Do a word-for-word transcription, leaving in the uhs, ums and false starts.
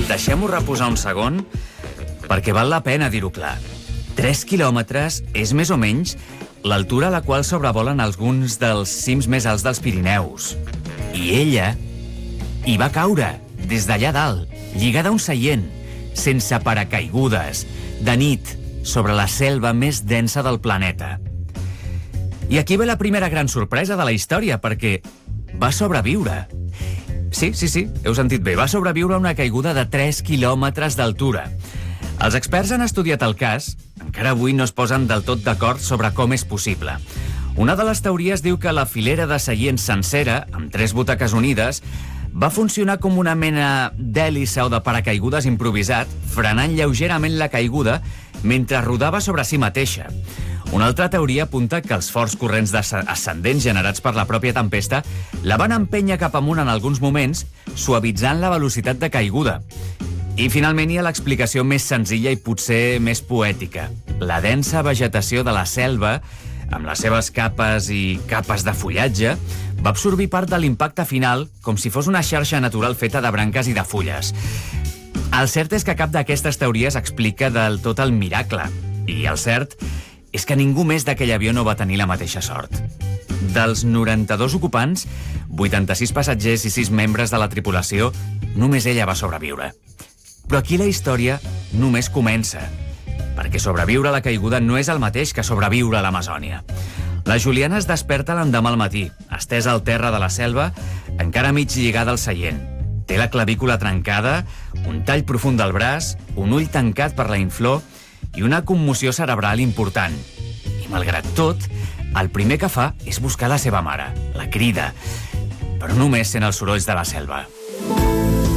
deixem-ho reposar un segon, perquè val la pena dir-ho clar. Tres quilòmetres és més o menys l'altura a la qual sobrevolen alguns dels cims més alts dels Pirineus. I ella hi va caure, des d'allà dalt, lligada a un seient, sense paracaigudes, de nit, sobre la selva més densa del planeta. I aquí ve la primera gran sorpresa de la història, perquè va sobreviure. Sí, sí, sí, heu sentit bé, va sobreviure a una caiguda de tres quilòmetres d'altura. Els experts han estudiat el cas, encara avui no es posen del tot d'acord sobre com és possible. Una de les teories diu que la filera de seients sencera, amb tres butaques unides, va funcionar com una mena d'hèlice o de paracaigudes improvisat, frenant lleugerament la caiguda mentre rodava sobre si mateixa. Una altra teoria apunta que els forts corrents ascendents generats per la pròpia tempesta la van empènyer cap amunt en alguns moments, suavitzant la velocitat de caiguda. I finalment hi ha l'explicació més senzilla i potser més poètica. La densa vegetació de la selva, amb les seves capes i capes de fullatge, va absorbir part de l'impacte final com si fos una xarxa natural feta de branques i de fulles. El cert és que cap d'aquestes teories explica del tot el miracle. I el cert és que ningú més d'aquell avió no va tenir la mateixa sort. Dels noranta-dos ocupants, vuitanta-sis passatgers i sis membres de la tripulació, només ella va sobreviure. Però aquí la història només comença, perquè sobreviure a la caiguda no és el mateix que sobreviure a l'Amazònia. La Juliana es desperta l'endemà al matí, estesa al terra de la selva, encara mig lligada al seient. Té la clavícula trencada, un tall profund del braç, un ull tancat per la inflor i una commoció cerebral important. I malgrat tot, el primer que fa és buscar la seva mare, la crida, però només sent els sorolls de la selva.